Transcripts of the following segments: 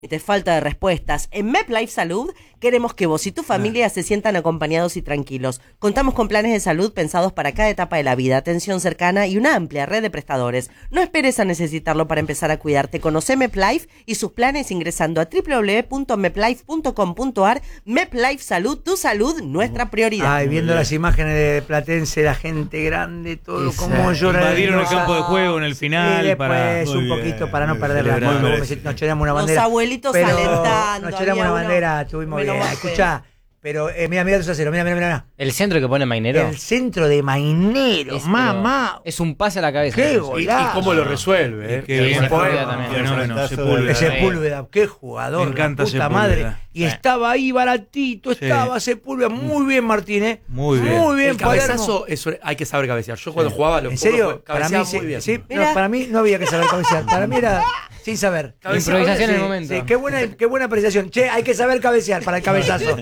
Te falta de respuestas. En MepLife Salud queremos que vos y tu familia se sientan acompañados y tranquilos. Contamos con planes de salud pensados para cada etapa de la vida, atención cercana y una amplia red de prestadores. No esperes a necesitarlo para empezar a cuidarte. Conoce MepLife y sus planes ingresando a www.meplife.com.ar. MepLife Salud, tu salud, nuestra prioridad. Ay, viendo las imágenes de Platense, la gente grande, todo como llora. Invadieron el campo de juego en el final. Sí, después un poquito para no perder la mano. Nos choreamos una bandera. Los abuelitos alentando. Nos choreamos una bandera, estuvimos bien. Escuchá, pero mira 2-0, mira. El centro que pone Mainero. El centro de Mainero, mamá. Es un pase a la cabeza. Qué Y golazo. cómo lo resuelve, Qué bien. Sepúlveda. Sepúlveda, qué jugador, Me encanta la puta Sepúlveda. madre. Y estaba ahí baratito, estaba Sepúlveda. Muy bien, Martínez. Muy bien. Muy bien, El cabezazo, eso hay que saber cabecear. Yo cuando jugaba lo ¿En serio? para mí muy bien. Sí, no, para mí no había que saber cabecear. Para mí era sin saber. Improvisación en el Sí, momento. sí, qué buena apreciación. Che, hay que saber cabecear para el cabezazo.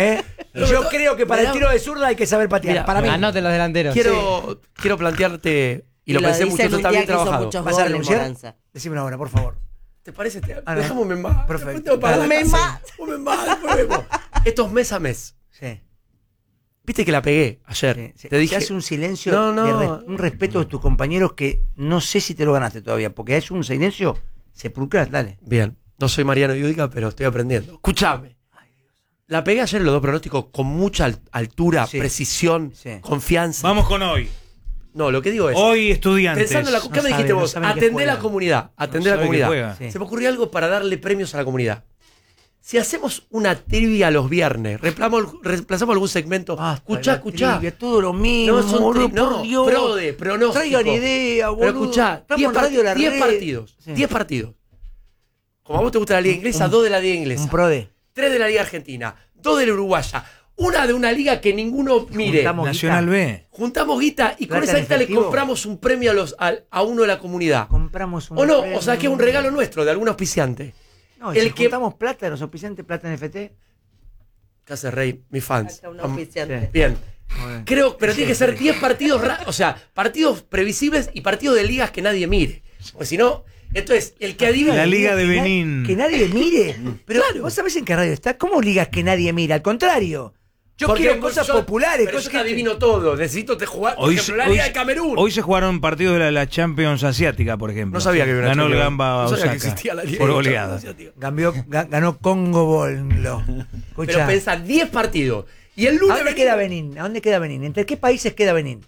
Y yo creo que para el tiro de zurda hay que saber patear. Mira, para mí. Anoten los delanteros. Quiero plantearte, y lo pensé mucho, dice está un bien día que hizo trabajado. muchos ¿Vas a goles, renunciar? Moranza. Decime una hora, por favor. ¿Te parece? no. Dejámosme en paz. Perfecto. Después tengo que pagar la Ponme en casa. Ponme en paz, después vemos. Esto es mes a mes. Sí. Viste que la pegué ayer. Sí. Te dije. Se hace un silencio, No. un respeto de tus compañeros que no sé si te lo ganaste todavía, porque es un silencio sepulcral, dale. Bien, no soy Mariano Yudica, pero estoy aprendiendo. Escuchame. La pegué ayer en los dos pronósticos con mucha altura, Sí. precisión, Sí. confianza. Vamos con hoy. No, lo que digo es. Hoy estudiantes. Pensando en la. ¿Qué me dijiste vos? Atender la comunidad. Atender la comunidad. Sí. Se me ocurrió algo para darle premios a la comunidad. Si hacemos una trivia los viernes, reemplazamos algún segmento. Escuchá. Todo lo mismo. No, son boludo, no, por Dios. pro de pronóstico. Traigan idea, boludo. Pero escuchá, Estamos 10 en Radio La Red. partidos. Sí. 10 partidos. Como a vos te gusta la liga inglesa, 2 de la liga inglesa. Un pro de. 3 de la liga argentina. 2 de la uruguaya. Una de una liga que ninguno mire. Juntamos Nacional guita. B. Juntamos guita y con Plata esa en guita le efectivo. compramos un premio a uno de la comunidad. Compramos un O no, premio. o sea que es un regalo nuestro de algún auspiciante. No, y el si que- juntamos plata de los auspiciantes, plata en FT. ¿Qué hace Rey? Mis fans. Acá un oficiante. Sí. Bien. Muy bien. Creo, pero tiene que ser 10 partidos, o sea, partidos previsibles y partidos de ligas que nadie mire. Porque si no, entonces, el que adivina. La Liga de Que na- Benín. Que nadie mire. Pero Claro. vos sabés en qué radio está. ¿Cómo ligas que nadie mira? Al contrario. Yo Porque quiero cosas yo- populares. Pero Cosas yo te adivino todo. Necesito te jugar. Por ejemplo, la Liga de Camerún. hoy se jugaron partidos de la Champions Asiática, por ejemplo. No sabía que había una Ganó el Champions. Gamba No sabía Osaka que existía la Liga por de goleada. Champions. Ganó Congo Bolo. Pero Escucha. pensá, 10 partidos. Y el lunes ¿A dónde queda Benín? ¿A dónde queda Benín? ¿Entre qué países queda Benín?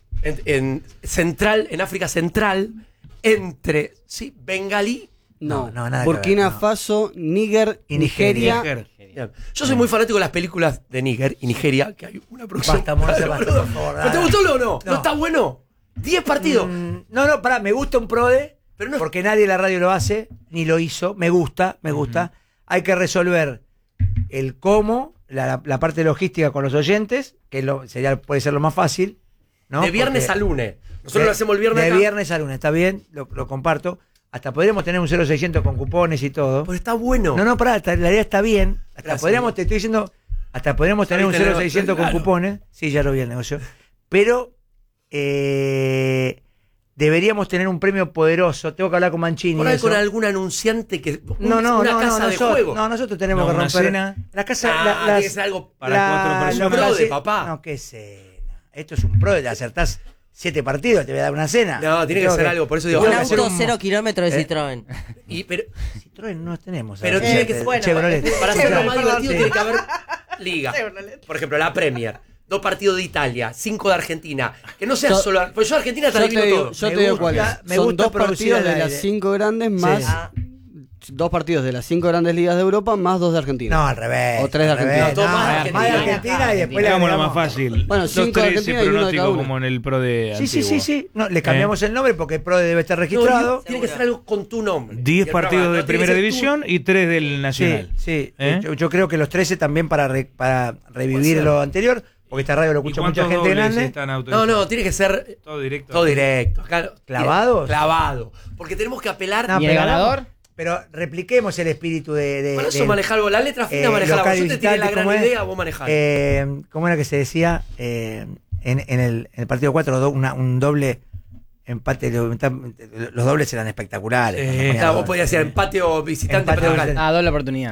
en África Central, entre Bengalí. No, nada que Burkina ver, no. Faso, Níger, Y Nigeria. Nigeria. Bien. Yo soy muy fanático de las películas de Níger y Nigeria, que hay una producción. Basta, Monse, basta, por favor. ¿Pero te gustó o no? ¿No está bueno? 10 partidos. No, pará, me gusta un PRODE, Pero no- porque nadie en la radio lo hace, ni lo hizo. Me gusta. Hay que resolver el cómo, la parte logística con los oyentes, que puede ser lo más fácil. ¿no? De viernes Porque a lunes. Nosotros lo hacemos el viernes De acá. viernes a lunes, está bien, lo comparto. Hasta podríamos tener un 0600 con cupones y todo. Pero está bueno. No, pará, la idea está bien. Hasta Gracias, podríamos, amigo. te estoy diciendo, hasta podríamos tener un Ahorita el 0600 con negocio, cupones. Sí, ya lo vi el negocio. Pero deberíamos tener un premio poderoso. Tengo que hablar con Mancini. Por ahí eso. con algún anunciante que. No, una casa de juego. No, nosotros tenemos No, que una romper. cena. La casa. Tiene que ser algo para 4 personas. Un pro de papá. No, qué cena. Esto es un pro de acertás 7 partidos, te voy a dar una cena. No, tiene que ser algo, por eso digo. Un Tengo que hacer auto un- 0 kilómetros de Citroën. Pero Citroën no tenemos. Pero ahora. tiene que ser- bueno, Chevrolet. para hacerlo más Chevrolet. divertido Sí. tiene que haber liga. Por ejemplo, la Premier. 2 partidos de Italia, 5 de Argentina. Que no sea Yo- solo. Pues yo Argentina te Yo adivino te digo, todo. yo Me te digo gusta- cuáles. me Son gusta 2 producir partidos al de aire. las 5 grandes más. Ah. 2 partidos de las 5 grandes ligas de Europa más 2 de Argentina. No, al revés. O 3 de al revés. Argentina. No, todo más de más de Argentina. Argentina y después le Hagámoslo agregamos- más fácil. Bueno, 2-13 5 de Argentina y uno de cada pronóstico uno. como en el pro de Sí, antiguo. sí. No, le cambiamos el nombre porque el PRO debe estar registrado. Tiene que ser algo con tu nombre. 10 Y el programa partidos de no tiene que primera ser división y 3 del Nacional. Sí. ¿Eh? Yo creo que los 13 también para revivir lo anterior, porque esta radio lo ¿Y escucha mucha cuántos gente dobles grande. están No, autorizados? tiene que ser Todo directo. todo directo. Acá- ¿Clavados? Clavado. Porque tenemos que apelar. No, ¿Y el pero ganador? Pero repliquemos el espíritu de Para eso manejar vos. La letra fina manejala vos. local Yo te tiré la visitante, gran ¿cómo es? idea, vos manejala. ¿Cómo era que se decía en el partido 4? Un doble empate, los dobles eran espectaculares. Vos podías decir empate o visitante. Empate o pero local. visitante. Doble oportunidad.